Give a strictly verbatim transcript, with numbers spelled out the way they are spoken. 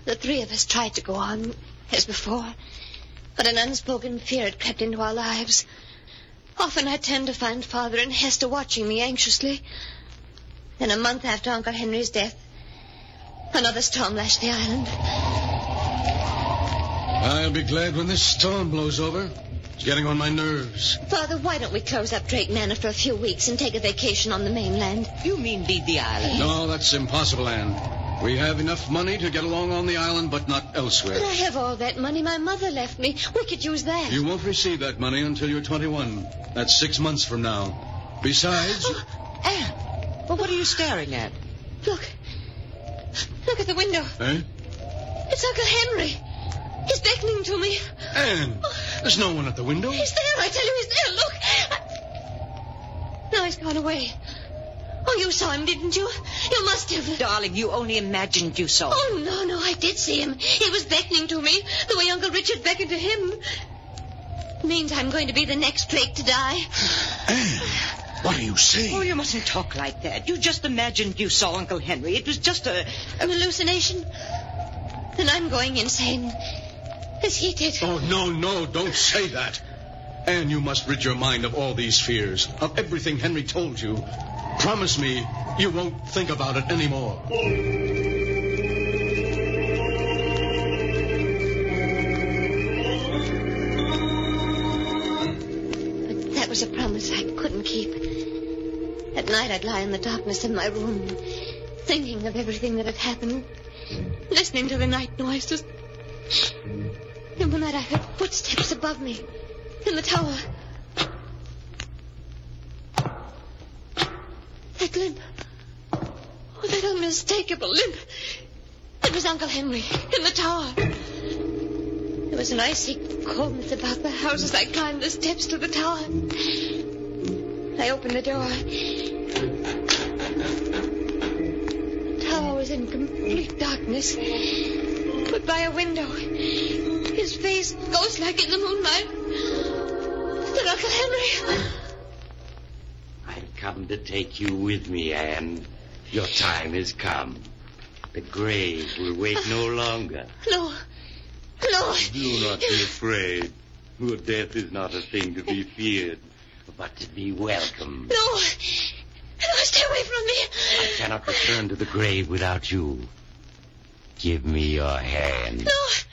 The three of us tried to go on as before, but an unspoken fear had crept into our lives. Often I turned to find Father and Hester watching me anxiously. Then a month after Uncle Henry's death, another storm lashed the island. I'll be glad when this storm blows over. It's getting on my nerves. Father, why don't we close up Drake Manor for a few weeks and take a vacation on the mainland? You mean leave the island? No, that's impossible, Anne. We have enough money to get along on the island, but not elsewhere. But I have all that money my mother left me. We could use that. You won't receive that money until you're twenty-one. That's six months from now. Besides... Oh, Anne, well, what are you staring at? Look. Look at the window. Eh? It's Uncle Henry. He's beckoning to me. Anne, there's no one at the window. He's there, I tell you, he's there. Look. I... Now he's gone away. Oh, you saw him, didn't you? You must have. Darling, you only imagined you saw him. Oh, no, no, I did see him. He was beckoning to me, the way Uncle Richard beckoned to him. Means I'm going to be the next Drake to die. Anne, what are you saying? Oh, you mustn't talk like that. You just imagined you saw Uncle Henry. It was just a... An hallucination? Then I'm going insane. As he did. Oh, no, no, don't say that. Anne, you must rid your mind of all these fears, of everything Henry told you. Promise me you won't think about it anymore. But that was a promise I couldn't keep. At night I'd lie in the darkness of my room, thinking of everything that had happened, listening to the night noises. And one night I heard footsteps above me in the tower. That limp. Oh, that unmistakable limp. It was Uncle Henry in the tower. There was an icy coldness about the house as I climbed the steps to the tower. I opened the door. The tower was in complete darkness. But by a window, his face ghost-like in the moonlight. But Uncle Henry... I've come to take you with me, Anne. Your time has come. The grave will wait no longer. No. No. Do not be afraid. Your death is not a thing to be feared, but to be welcomed. No. No, stay away from me. I cannot return to the grave without you. Give me your hand. No.